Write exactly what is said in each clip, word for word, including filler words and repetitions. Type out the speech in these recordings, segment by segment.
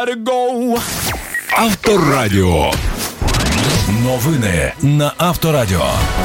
gotta go. Авторадіо. Новини на Авторадіо.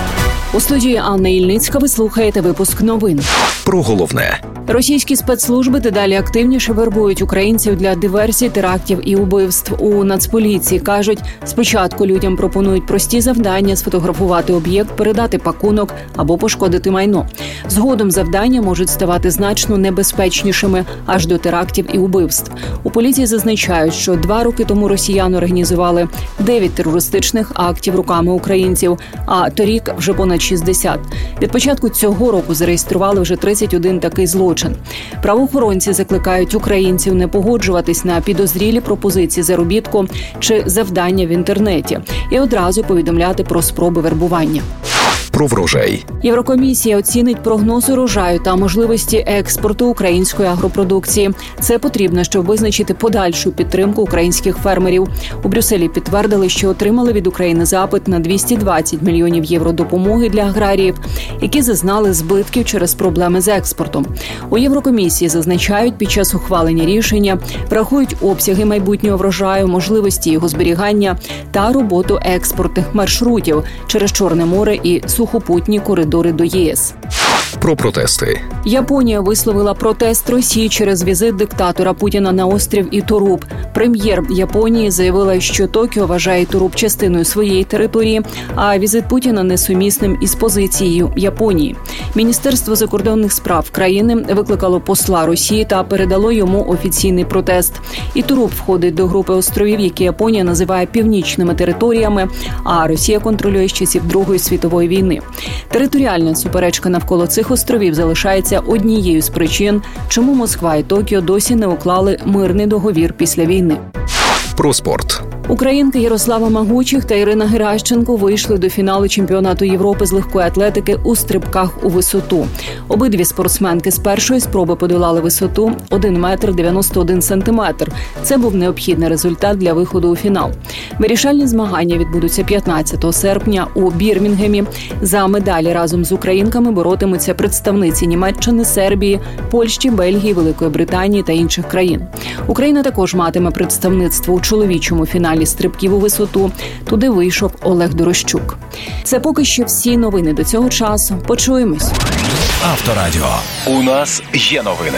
У студії Анна Ільницька ви слухаєте випуск новин. Про головне. Російські спецслужби дедалі активніше вербують українців для диверсій, терактів і убивств. У Нацполіції кажуть, спочатку людям пропонують прості завдання – сфотографувати об'єкт, передати пакунок або пошкодити майно. Згодом завдання можуть ставати значно небезпечнішими, аж до терактів і убивств. У поліції зазначають, що два роки тому росіяни організували дев'ять терористичних актів руками українців, а торік вже понад шістдесят. Від початку цього року зареєстрували вже тридцять один такий злочин. Правоохоронці закликають українців не погоджуватись на підозрілі пропозиції заробітку чи завдання в інтернеті і одразу повідомляти про спроби вербування. Про врожай. Єврокомісія оцінить прогноз урожаю та можливості експорту української агропродукції. Це потрібно, щоб визначити подальшу підтримку українських фермерів. У Брюсселі підтвердили, що отримали від України запит на двісті двадцять мільйонів євро допомоги для аграріїв, які зазнали збитків через проблеми з експортом. У Єврокомісії зазначають, під час ухвалення рішення врахують обсяги майбутнього врожаю, можливості його зберігання та роботу експортних маршрутів через Чорне море і сухопутні коридори до ЄС. Про протести. Японія висловила протест Росії через візит диктатора Путіна на острів Ітуруб. Прем'єр Японії заявила, що Токіо вважає Ітуруб частиною своєї території, а візит Путіна несумісним із позицією Японії. Міністерство закордонних справ країни викликало посла Росії та передало йому офіційний протест. Ітуруб входить до групи островів, які Японія називає північними територіями, а Росія контролює з часів Другої світової війни. Територіальна суперечка навколо цих островів залишається однією з причин, чому Москва і Токіо досі не уклали мирний договір після війни. Про спорт. Українки Ярослава Магучих та Ірина Геращенко вийшли до фіналу чемпіонату Європи з легкої атлетики у стрибках у висоту. Обидві спортсменки з першої спроби подолали висоту один метр дев'яносто один сантиметр. Це був необхідний результат для виходу у фінал. Вирішальні змагання відбудуться п'ятнадцятого серпня у Бірмінгемі. За медалі разом з українками боротимуться представниці Німеччини, Сербії, Польщі, Бельгії, Великої Британії та інших країн. Україна також матиме представництво у чоловічому фіналі стрибків у висоту. Туди вийшов Олег Дорощук. Це поки що всі новини до цього часу. Почуємось. Авторадіо. У нас є новини.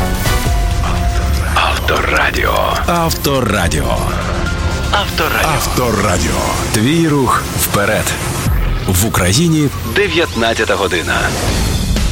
Авторадіо. Авторадіо. Авторадіо. Авторадіо. Твій рух вперед. В Україні дев'ятнадцята година.